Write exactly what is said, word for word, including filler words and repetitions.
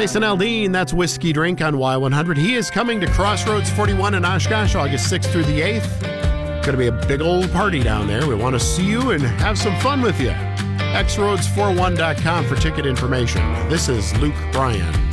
Jason Aldean, that's Whiskey Drink on Y one hundred. He is coming to Crossroads forty-one in Oshkosh, August sixth through the eighth. Going to be a big old party down there. We want to see you and have some fun with you. x roads forty-one dot com for ticket information. This is Luke Bryan.